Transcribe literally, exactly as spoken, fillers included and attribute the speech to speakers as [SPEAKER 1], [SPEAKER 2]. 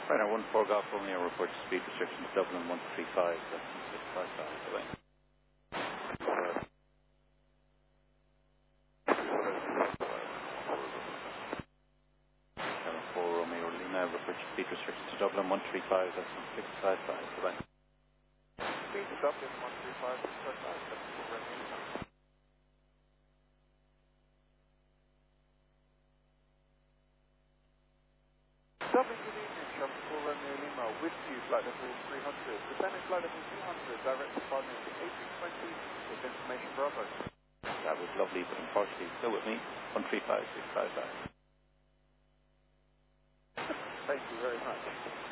[SPEAKER 1] Right now, one four Golf Romeo reports speed restrictions Dublin one three five, that's six five five. Bye-bye. seven four Romeo Lima reports speed restrictions to Dublin one three five, that's six five five. Bye-bye.
[SPEAKER 2] Speed to Dublin one three five, six five five, seven four Romeo Lima. Dublin, good evening, seven four Romeo Lima, with you, flight level three hundred. Descending flight level two hundred, direct department eight three twenty, with information Bravo.
[SPEAKER 1] That was lovely, but unfortunately, still with me, one three five, six five five.
[SPEAKER 2] Thank you very much.